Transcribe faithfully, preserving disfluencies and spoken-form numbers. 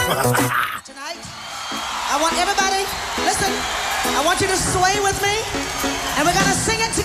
Tonight, I want everybody, listen, I want you to sway with me, and we're gonna sing it